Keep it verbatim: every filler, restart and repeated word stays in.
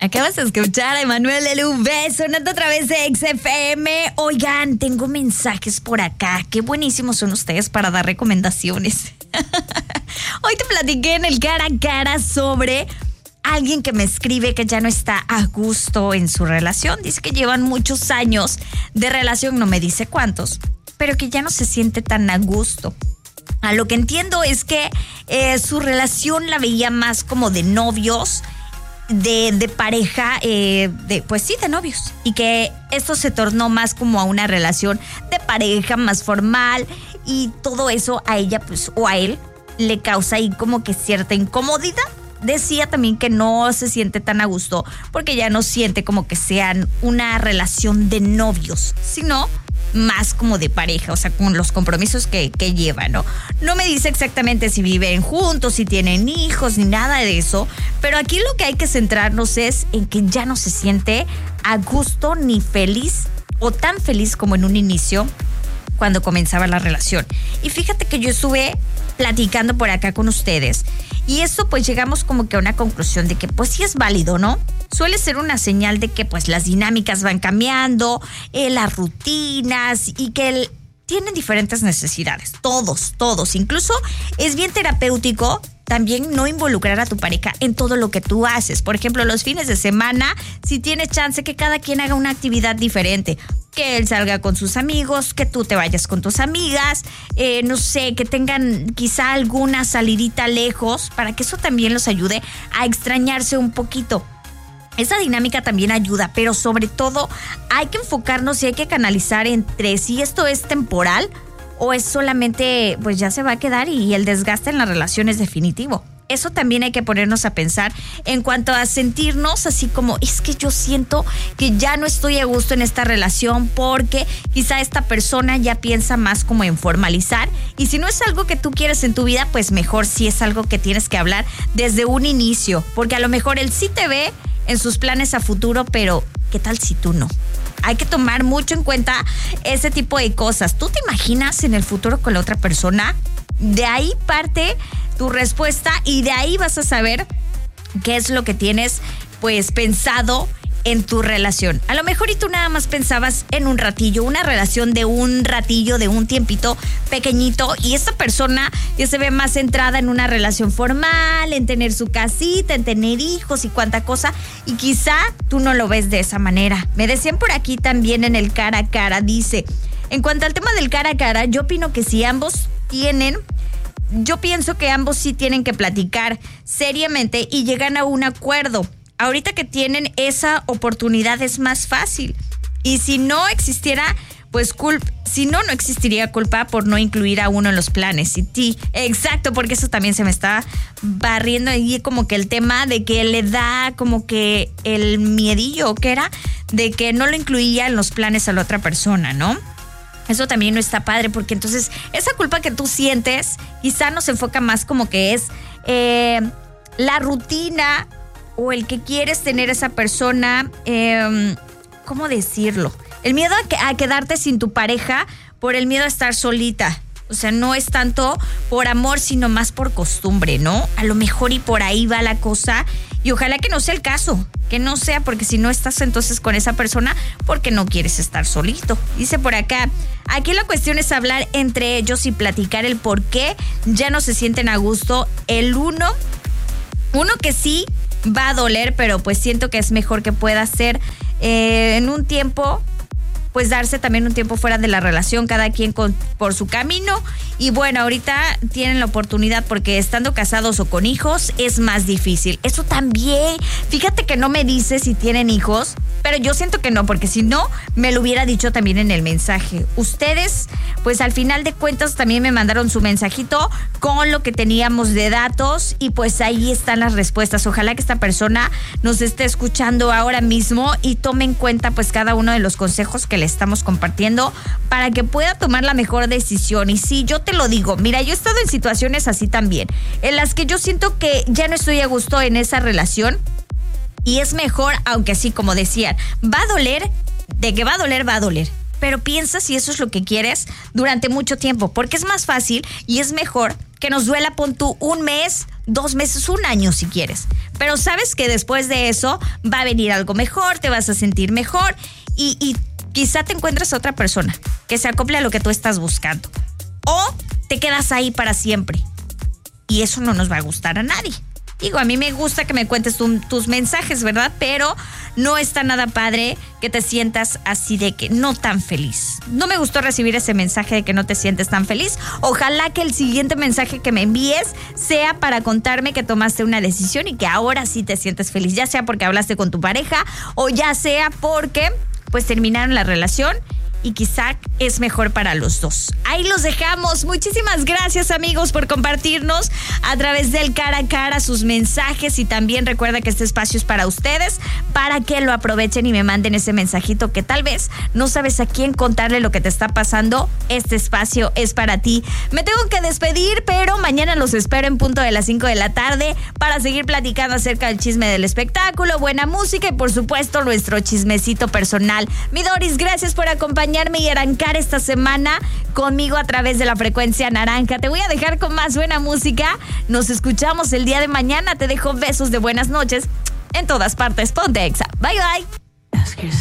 Acabas de escuchar a Emanuel L V sonando a través de X F M. Oigan, tengo mensajes por acá. Qué buenísimos son ustedes para dar recomendaciones. Hoy te platiqué en el cara a cara sobre alguien que me escribe que ya no está a gusto en su relación. Dice que llevan muchos años de relación, no me dice cuántos, pero que ya no se siente tan a gusto. A lo que entiendo es que eh, su relación la veía más como de novios, de, de pareja, eh, de, pues sí, de novios. Y que esto se tornó más como a una relación de pareja más formal. Y todo eso a ella, pues, o a él, le causa ahí como que cierta incomodidad. Decía también que no se siente tan a gusto porque ya no siente como que sean una relación de novios, sino más como de pareja, o sea, con los compromisos que, que llevan, ¿no? No me dice exactamente si viven juntos, si tienen hijos, ni nada de eso, pero aquí lo que hay que centrarnos es en que ya no se siente a gusto ni feliz, o tan feliz como en un inicio, cuando comenzaba la relación. Y fíjate que yo estuve platicando por acá con ustedes, y esto pues llegamos como que a una conclusión de que pues sí es válido, ¿no? Suele ser una señal de que pues las dinámicas van cambiando, eh, las rutinas, y que el, tienen diferentes necesidades, todos, todos. Incluso es bien terapéutico también no involucrar a tu pareja en todo lo que tú haces. Por ejemplo, los fines de semana, si tienes chance, que cada quien haga una actividad diferente. Que él salga con sus amigos, que tú te vayas con tus amigas, eh, no sé, que tengan quizá alguna salidita lejos, para que eso también los ayude a extrañarse un poquito. Esa dinámica también ayuda, pero sobre todo hay que enfocarnos y hay que canalizar entre si esto es temporal o es solamente, pues ya se va a quedar y el desgaste en la relación es definitivo. Eso también hay que ponernos a pensar en cuanto a sentirnos así como, es que yo siento que ya no estoy a gusto en esta relación porque quizá esta persona ya piensa más como en formalizar, y si no es algo que tú quieres en tu vida, pues mejor si es algo que tienes que hablar desde un inicio, porque a lo mejor él sí te ve en sus planes a futuro, pero ¿qué tal si tú no? Hay que tomar mucho en cuenta ese tipo de cosas. ¿Tú te imaginas en el futuro con la otra persona? De ahí parte tu respuesta y de ahí vas a saber qué es lo que tienes pues pensado en tu relación. A lo mejor y tú nada más pensabas en un ratillo, una relación de un ratillo, de un tiempito pequeñito, y esta persona ya se ve más centrada en una relación formal, en tener su casita, en tener hijos y cuánta cosa, y quizá tú no lo ves de esa manera. Me decían por aquí también en el cara a cara, dice, en cuanto al tema del cara a cara, yo opino que si ambos tienen Yo pienso que ambos sí tienen que platicar seriamente y llegan a un acuerdo. Ahorita que tienen esa oportunidad es más fácil. Y si no existiera, pues culpa, si no, no existiría culpa por no incluir a uno en los planes. Y sí, exacto, porque eso también se me está barriendo ahí como que el tema de que le da como que el miedillo, ¿qué era? De que no lo incluía en los planes a la otra persona, ¿no? Eso también no está padre, porque entonces esa culpa que tú sientes quizá nos enfoca más como que es eh, la rutina o el que quieres tener esa persona, eh, ¿cómo decirlo? El miedo a, que, a quedarte sin tu pareja por el miedo a estar solita. O sea, no es tanto por amor, sino más por costumbre, ¿no? A lo mejor y por ahí va la cosa. Y ojalá que no sea el caso, que no sea, porque si no estás entonces con esa persona, porque no quieres estar solito. Dice por acá, aquí la cuestión es hablar entre ellos y platicar el por qué ya no se sienten a gusto. El uno, uno que sí va a doler, pero pues siento que es mejor que pueda ser eh, en un tiempo, pues darse también un tiempo fuera de la relación, cada quien con, por su camino. Y bueno, ahorita tienen la oportunidad porque estando casados o con hijos es más difícil. Eso también, fíjate que no me dice si tienen hijos, pero yo siento que no, porque si no, me lo hubiera dicho también en el mensaje. Ustedes, pues al final de cuentas también me mandaron su mensajito con lo que teníamos de datos y pues ahí están las respuestas. Ojalá que esta persona nos esté escuchando ahora mismo y tome en cuenta pues cada uno de los consejos que le estamos compartiendo para que pueda tomar la mejor decisión. Y sí, yo te lo digo, mira, yo he estado en situaciones así también, en las que yo siento que ya no estoy a gusto en esa relación y es mejor, aunque así como decían, va a doler, de que va a doler, va a doler. Pero piensa si eso es lo que quieres durante mucho tiempo, porque es más fácil y es mejor que nos duela, pon tú, un mes, dos meses, un año si quieres. Pero sabes que después de eso va a venir algo mejor, te vas a sentir mejor y, y quizá te encuentres a otra persona que se acople a lo que tú estás buscando. O te quedas ahí para siempre. Y eso no nos va a gustar a nadie. Digo, a mí me gusta que me cuentes tu, tus mensajes, ¿verdad? Pero no está nada padre que te sientas así de que no tan feliz. No me gustó recibir ese mensaje de que no te sientes tan feliz. Ojalá que el siguiente mensaje que me envíes sea para contarme que tomaste una decisión y que ahora sí te sientes feliz. Ya sea porque hablaste con tu pareja o ya sea porque pues terminaron la relación y quizá es mejor para los dos. Ahí los dejamos. Muchísimas gracias, amigos, por compartirnos a través del cara a cara sus mensajes y también recuerda que este espacio es para ustedes, para que lo aprovechen y me manden ese mensajito que tal vez no sabes a quién contarle lo que te está pasando. Este espacio es para ti. Me tengo que despedir, pero mañana los espero en punto de las cinco de la tarde para seguir platicando acerca del chisme del espectáculo, buena música y por supuesto nuestro chismecito personal. Mi Doris, gracias por acompañarme y arrancar esta semana conmigo a través de la frecuencia naranja. Te voy a dejar con más buena música. Nos escuchamos el día de mañana. Te dejo besos de buenas noches en todas partes. Ponte Exa. Bye, bye.